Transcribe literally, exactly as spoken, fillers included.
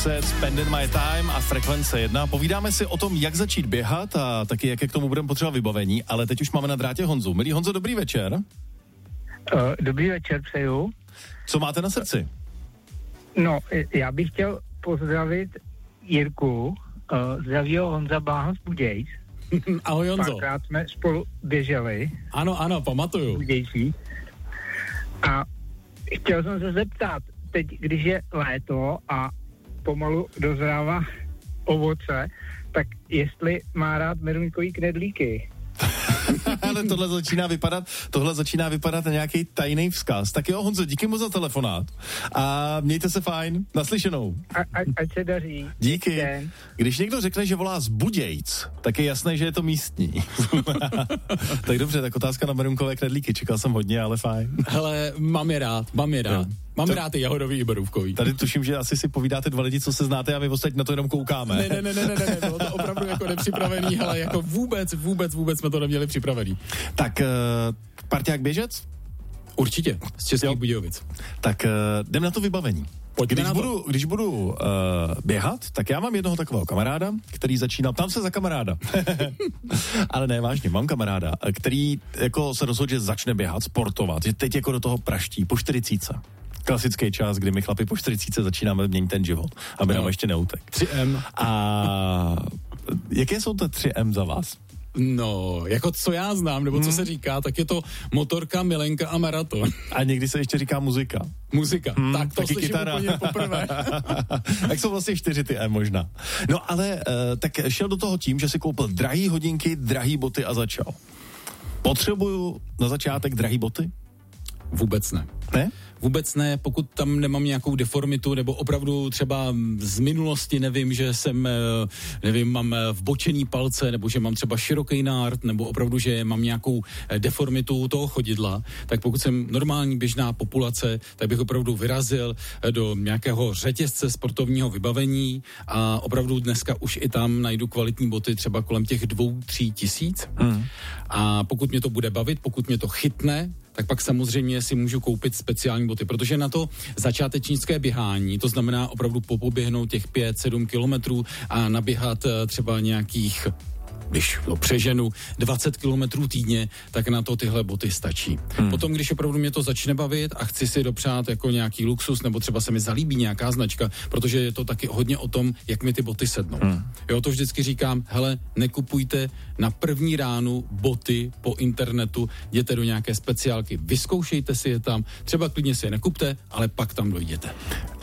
Spending My Time a Frekvence jedna. Povídáme si o tom, jak začít běhat a taky jak je k tomu budeme potřebovat vybavení, ale teď už máme na drátě Honzu. Milý Honzo, dobrý večer. Uh, dobrý večer, přeju. Co máte na srdci? No, já bych chtěl pozdravit Jirku, uh, zdraví ho Honza Bláha z Budějc. Ahoj Honzo. Párkrát jsme spolu běželi. Ano, ano, pamatuju. Budějcí. A chtěl jsem se zeptat, teď, když je léto a pomalu dozrává ovoce, tak jestli má rád meruňkový knedlíky. Ale tohle začíná vypadat, tohle začíná vypadat na nějaký tajný vzkaz. Tak jo, Honzo, díky moc za telefonát a mějte se fajn, naslyšenou. A, a, ať se daří. Díky. Den. Když někdo řekne, že volá z Budějc, tak je jasné, že je to místní. Tak dobře, tak otázka na merunkové knedlíky. Čekal jsem hodně, ale fajn. Hele, mám je rád, mám je rád. Jo. Mám to... rád i jahodový i borůvkový. Tady tuším, že asi si povídáte dva lidi, co se znáte a my ostatní na to jenom koukáme. Ne, ne, ne, ne, ne, ne, bylo to opravdu jako nepřipravený, ale jako vůbec, vůbec, vůbec jsme to neměli připravený. Tak, uh, parťák běžec? Určitě, z Českých Budějovic. Tak uh, jdem na to vybavení. Když budu, když budu uh, běhat, tak já mám jednoho takového kamaráda, který začínal, tam se za kamaráda. Ale ne, vážně, mám kamaráda, který jako se rozhodl, že začne běhat, sportovat, že teď jako do toho praští, po čtyřicítce. Klasický čas, kdy my chlapi po čtyřicítce začínáme měnit ten život, aby no. nám ještě neutek. tři em. A jaké jsou to tři em za vás? No, jako co já znám, nebo co hmm. se říká, tak je to motorka, milenka a maraton. A někdy se ještě říká muzika. Muzika, hmm, tak to slyším kytara. úplně poprvé. Tak jsou vlastně čtyři ty M možná. No ale, uh, tak šel do toho tím, že si koupil drahý hodinky, drahý boty a začal. Potřebuju na začátek drahý boty? Vůbec ne. Ne? Vůbec ne, pokud tam nemám nějakou deformitu, nebo opravdu třeba z minulosti nevím, že jsem, nevím, mám vbočený palce, nebo že mám třeba široký nárt, nebo opravdu, že mám nějakou deformitu toho chodidla, tak pokud jsem normální běžná populace, tak bych opravdu vyrazil do nějakého řetězce sportovního vybavení a opravdu dneska už i tam najdu kvalitní boty třeba kolem těch dvou, tří tisíc. Hmm. A pokud mě to bude bavit, pokud mě to chytne, tak pak samozřejmě si můžu koupit speciální boty, protože na to začátečnické běhání, to znamená opravdu popoběhnout těch pět, sedm kilometrů a naběhat třeba nějakých, když to přeženu, dvacet kilometrů týdně, tak na to tyhle boty stačí. Hmm. Potom, když opravdu mě to začne bavit a chci si dopřát jako nějaký luxus, nebo třeba se mi zalíbí nějaká značka, protože je to taky hodně o tom, jak mi ty boty sednou. Hmm. Jo, to vždycky říkám, hele, nekupujte na první ránu boty po internetu, jděte do nějaké speciálky, vyzkoušejte si je tam, třeba klidně si je nekupte, ale pak tam dojděte.